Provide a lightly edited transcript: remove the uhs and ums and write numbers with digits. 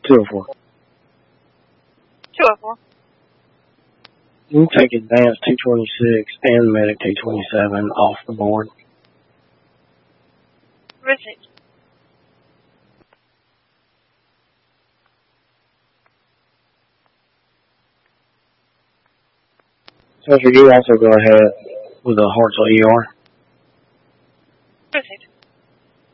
204. 204. You can take advanced 226 and medic 227 off the board. Received. So if you do also go ahead with the Hartsville ER.